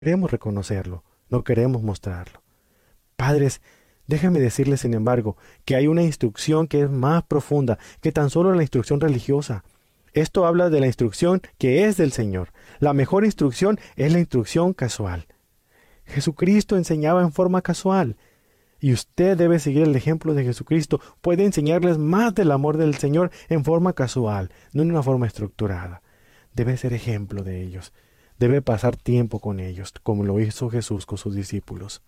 queremos reconocerlo, no queremos mostrarlo. Padres, déjenme decirles, sin embargo, que hay una instrucción que es más profunda que tan solo la instrucción religiosa. Esto habla de la instrucción que es del Señor. La mejor instrucción es la instrucción casual. Jesucristo enseñaba en forma casual. Y usted debe seguir el ejemplo de Jesucristo. Puede enseñarles más del amor del Señor en forma casual, no en una forma estructurada. Debe ser ejemplo de ellos. Debe pasar tiempo con ellos, como lo hizo Jesús con sus discípulos.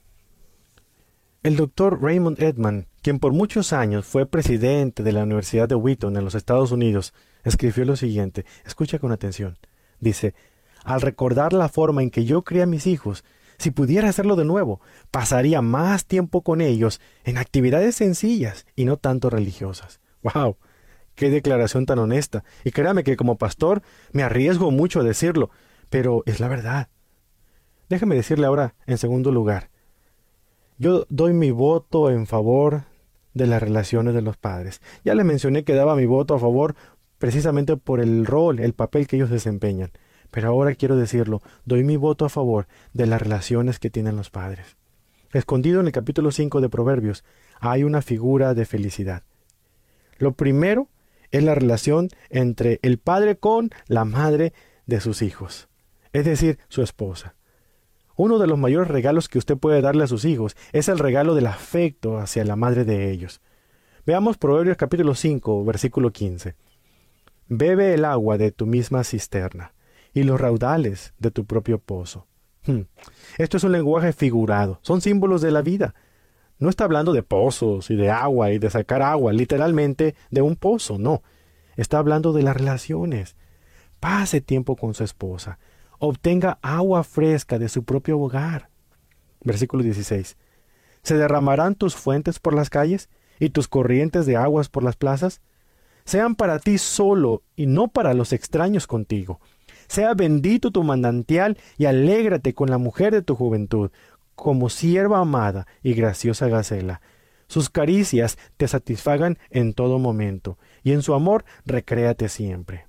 El doctor Raymond Edman, quien por muchos años fue presidente de la Universidad de Wheaton en los Estados Unidos, escribió lo siguiente. Escucha con atención. Dice: al recordar la forma en que yo crié a mis hijos, si pudiera hacerlo de nuevo, pasaría más tiempo con ellos en actividades sencillas y no tanto religiosas. ¡Wow! ¡Qué declaración tan honesta! Y créame que como pastor me arriesgo mucho a decirlo, pero es la verdad. Déjeme decirle ahora, en segundo lugar, yo doy mi voto en favor de las relaciones de los padres. Ya les mencioné que daba mi voto a favor precisamente por el rol, el papel que ellos desempeñan. Pero ahora quiero decirlo, doy mi voto a favor de las relaciones que tienen los padres. Escondido en el capítulo 5 de Proverbios hay una figura de felicidad. Lo primero es la relación entre el padre con la madre de sus hijos, es decir, su esposa. Uno de los mayores regalos que usted puede darle a sus hijos es el regalo del afecto hacia la madre de ellos. Veamos Proverbios capítulo 5, versículo 15. Bebe el agua de tu misma cisterna y los raudales de tu propio pozo. Esto es un lenguaje figurado, son símbolos de la vida. No está hablando de pozos y de agua y de sacar agua, literalmente de un pozo, no. Está hablando de las relaciones. Pase tiempo con su esposa. Obtenga agua fresca de su propio hogar. Versículo 16. ¿Se derramarán tus fuentes por las calles y tus corrientes de aguas por las plazas? Sean para ti solo y no para los extraños contigo. Sea bendito tu manantial y alégrate con la mujer de tu juventud, como sierva amada y graciosa gacela. Sus caricias te satisfagan en todo momento, y en su amor recréate siempre.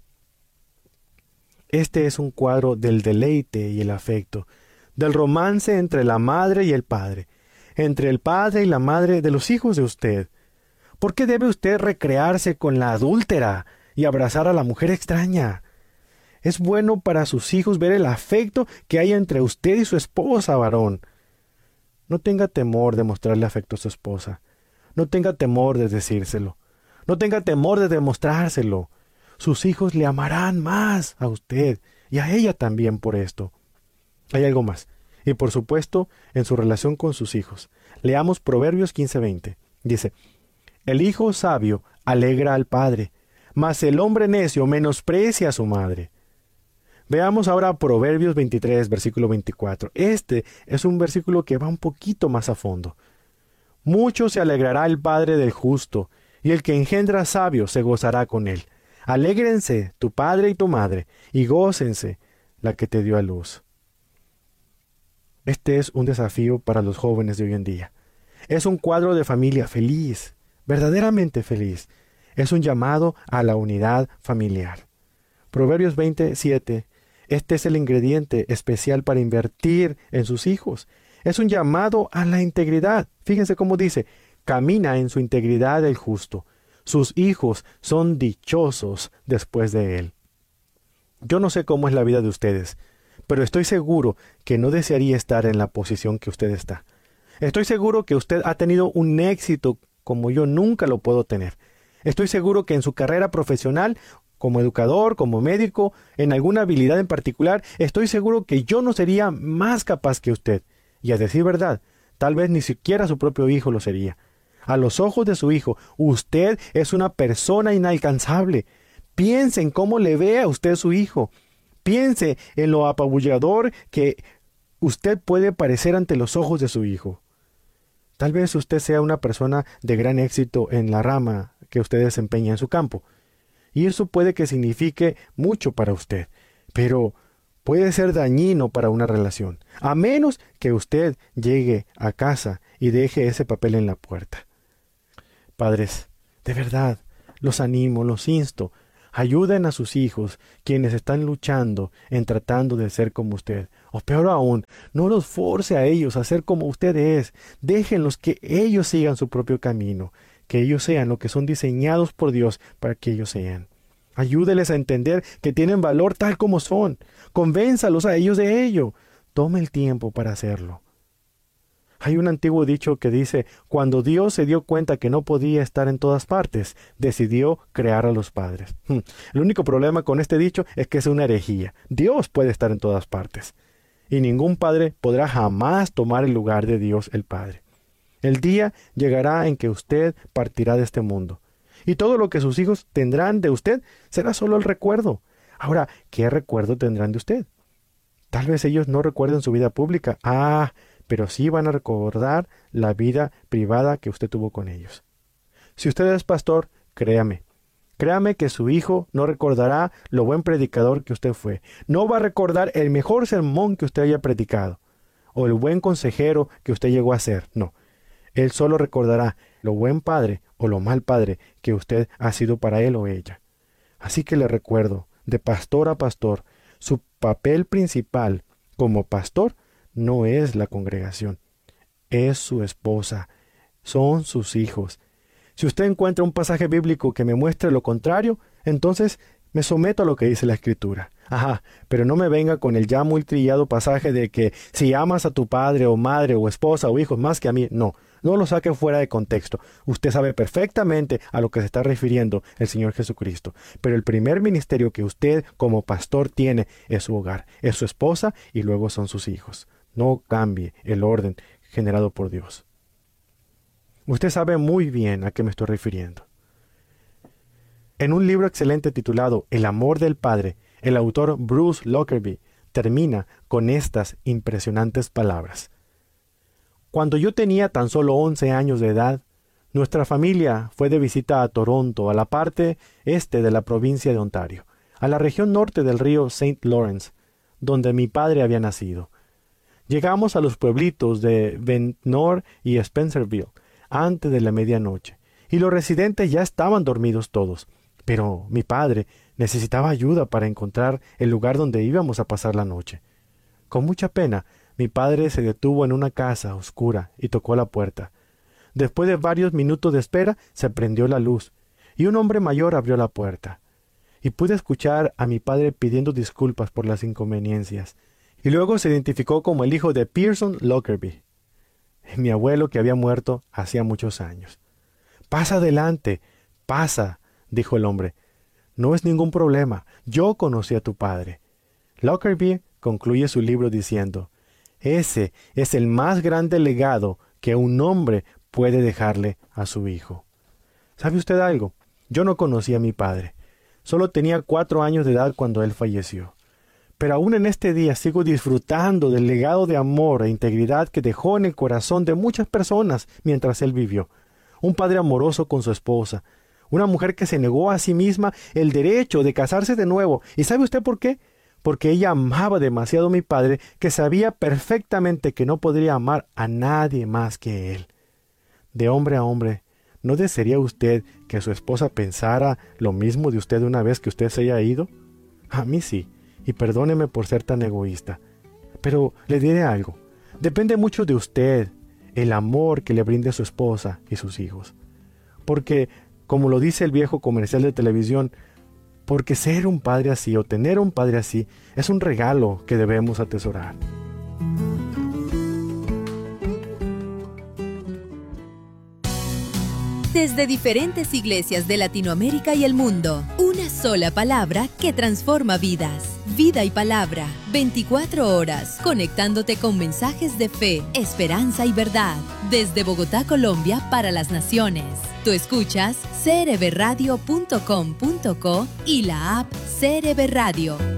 Este es un cuadro del deleite y el afecto, del romance entre la madre y el padre, entre el padre y la madre de los hijos de usted. ¿Por qué debe usted recrearse con la adúltera y abrazar a la mujer extraña? Es bueno para sus hijos ver el afecto que hay entre usted y su esposa, varón. No tenga temor de mostrarle afecto a su esposa. No tenga temor de decírselo. No tenga temor de demostrárselo. Sus hijos le amarán más a usted y a ella también por esto. Hay algo más. Y por supuesto, en su relación con sus hijos. Leamos Proverbios 15:20. Dice: el hijo sabio alegra al padre, mas el hombre necio menosprecia a su madre. Veamos ahora Proverbios 23, versículo 24. Este es un versículo que va un poquito más a fondo. Mucho se alegrará el padre del justo, y el que engendra sabio se gozará con él. Alégrense tu padre y tu madre, y gócense la que te dio a luz. Este es un desafío para los jóvenes de hoy en día. Es un cuadro de familia feliz, verdaderamente feliz. Es un llamado a la unidad familiar. Proverbios 27. Este es el ingrediente especial para invertir en sus hijos. Es un llamado a la integridad. Fíjense cómo dice: camina en su integridad el justo. Sus hijos son dichosos después de él. Yo no sé cómo es la vida de ustedes, pero estoy seguro que no desearía estar en la posición que usted está. Estoy seguro que usted ha tenido un éxito como yo nunca lo puedo tener. Estoy seguro que en su carrera profesional, como educador, como médico, en alguna habilidad en particular, estoy seguro que yo no sería más capaz que usted. Y a decir verdad, tal vez ni siquiera su propio hijo lo sería. A los ojos de su hijo, usted es una persona inalcanzable. Piense en cómo le ve a usted su hijo. Piense en lo apabullador que usted puede parecer ante los ojos de su hijo. Tal vez usted sea una persona de gran éxito en la rama que usted desempeña en su campo. Y eso puede que signifique mucho para usted, pero puede ser dañino para una relación, a menos que usted llegue a casa y deje ese papel en la puerta. Padres, de verdad, los animo, los insto, ayuden a sus hijos, quienes están luchando en tratando de ser como usted, O peor aún, no los force a ellos a ser como usted es. Déjenlos que ellos sigan su propio camino, que ellos sean lo que son diseñados por Dios para que ellos sean. Ayúdeles a entender que tienen valor tal como son. Convénzalos a ellos de ello. Tome el tiempo para hacerlo. Hay un antiguo dicho que dice, cuando Dios se dio cuenta que no podía estar en todas partes, decidió crear a los padres. El único problema con este dicho es que es una herejía. Dios puede estar en todas partes. Y ningún padre podrá jamás tomar el lugar de Dios el Padre. El día llegará en que usted partirá de este mundo. Y todo lo que sus hijos tendrán de usted será solo el recuerdo. Ahora, ¿qué recuerdo tendrán de usted? Tal vez ellos no recuerden su vida pública. Pero sí van a recordar la vida privada que usted tuvo con ellos. Si usted es pastor, créame que su hijo no recordará lo buen predicador que usted fue. No va a recordar el mejor sermón que usted haya predicado, o el buen consejero que usted llegó a ser. No, él solo recordará lo buen padre o lo mal padre que usted ha sido para él o ella. Así que le recuerdo, de pastor a pastor, su papel principal como pastor no es la congregación, es su esposa, son sus hijos. Si usted encuentra un pasaje bíblico que me muestre lo contrario, entonces me someto a lo que dice la Escritura. Pero no me venga con el ya muy trillado pasaje de que si amas a tu padre o madre o esposa o hijos más que a mí, no lo saque fuera de contexto. Usted sabe perfectamente a lo que se está refiriendo el Señor Jesucristo. Pero el primer ministerio que usted como pastor tiene es su hogar, es su esposa y luego son sus hijos. No cambie el orden generado por Dios. Usted sabe muy bien a qué me estoy refiriendo. En un libro excelente titulado El amor del Padre, el autor Bruce Lockerbie termina con estas impresionantes palabras. Cuando yo tenía tan solo 11 años de edad, nuestra familia fue de visita a Toronto, a la parte este de la provincia de Ontario, a la región norte del río St. Lawrence, donde mi padre había nacido. Llegamos a los pueblitos de Ventnor y Spencerville antes de la medianoche, y los residentes ya estaban dormidos todos, pero mi padre necesitaba ayuda para encontrar el lugar donde íbamos a pasar la noche. Con mucha pena, mi padre se detuvo en una casa oscura y tocó la puerta. Después de varios minutos de espera, se prendió la luz, y un hombre mayor abrió la puerta. Y pude escuchar a mi padre pidiendo disculpas por las inconveniencias, y luego se identificó como el hijo de Pearson Lockerbie, mi abuelo que había muerto hacía muchos años. «Pasa adelante, pasa», dijo el hombre. «No es ningún problema, yo conocí a tu padre». Lockerbie concluye su libro diciendo, «Ese es el más grande legado que un hombre puede dejarle a su hijo». ¿Sabe usted algo? Yo no conocí a mi padre. Solo tenía 4 años de edad cuando él falleció. Pero aún en este día sigo disfrutando del legado de amor e integridad que dejó en el corazón de muchas personas mientras él vivió. Un padre amoroso con su esposa, una mujer que se negó a sí misma el derecho de casarse de nuevo. ¿Y sabe usted por qué? Porque ella amaba demasiado a mi padre, que sabía perfectamente que no podría amar a nadie más que él. De hombre a hombre, ¿no desearía usted que su esposa pensara lo mismo de usted una vez que usted se haya ido? A mí sí. Y perdóneme por ser tan egoísta. Pero le diré algo. Depende mucho de usted, el amor que le brinde a su esposa y sus hijos. Porque, como lo dice el viejo comercial de televisión, porque ser un padre así o tener un padre así es un regalo que debemos atesorar. Desde diferentes iglesias de Latinoamérica y el mundo, una sola palabra que transforma vidas. Vida y Palabra, 24 horas, conectándote con mensajes de fe, esperanza y verdad. Desde Bogotá, Colombia, para las naciones. Tú escuchas crbradio.com.co y la app CRB Radio.